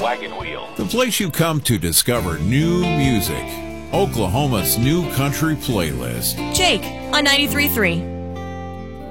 Wagon Wheel. The place you come to discover new music. Oklahoma's new country playlist. Jake on 93.3.